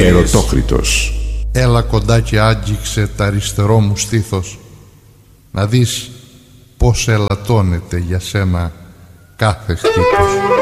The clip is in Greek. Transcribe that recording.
Ερωτόκριτος. Έλα κοντά και άγγιξε τ' αριστερό μου στήθος, να δεις πως ελαττώνεται για σένα κάθε χτύπος.